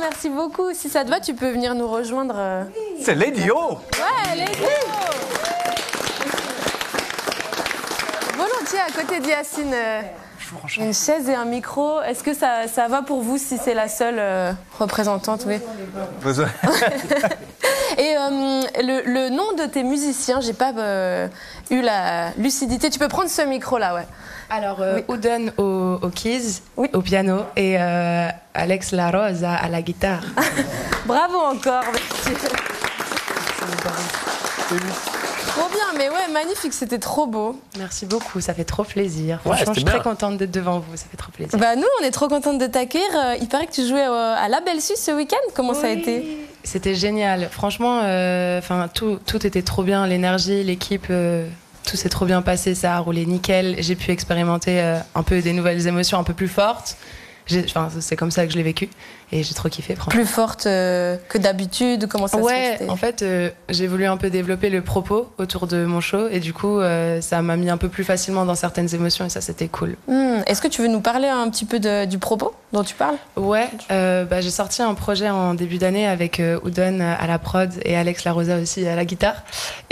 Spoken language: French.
merci beaucoup. Si ça te va, tu peux venir nous rejoindre. C'est Lady O. Ouais, Lady O. Volontiers, à côté d'Yacine. Une chaise et un micro. Est-ce que ça va pour vous si c'est la seule représentante? Oui. Et le nom de tes musiciens, j'ai pas eu la lucidité. Tu peux prendre ce micro-là, ouais. Alors, Ouden au keys, au piano, et Alex Larosa à la guitare. Bravo encore. Trop bien, mais ouais, magnifique, c'était trop beau. Merci beaucoup, ça fait trop plaisir. Franchement, je suis très contente d'être devant vous, ça fait trop plaisir. Bah nous, on est trop contente de t'accueillir. Il paraît que tu jouais à La Belle Suisse ce week-end. Comment ça a été? C'était génial. Franchement, tout était trop bien, l'énergie, l'équipe. Tout s'est trop bien passé, ça a roulé nickel. J'ai pu expérimenter un peu des nouvelles émotions un peu plus fortes. C'est comme ça que je l'ai vécu et j'ai trop kiffé, franchement. Plus forte que d'habitude? Comment ça se fait? En fait, j'ai voulu un peu développer le propos autour de mon show et du coup, ça m'a mis un peu plus facilement dans certaines émotions et ça, c'était cool. Est-ce que tu veux nous parler un petit peu du propos dont tu parles? Ouais, j'ai sorti un projet en début d'année avec Ouden à la prod et Alex Larosa aussi à la guitare.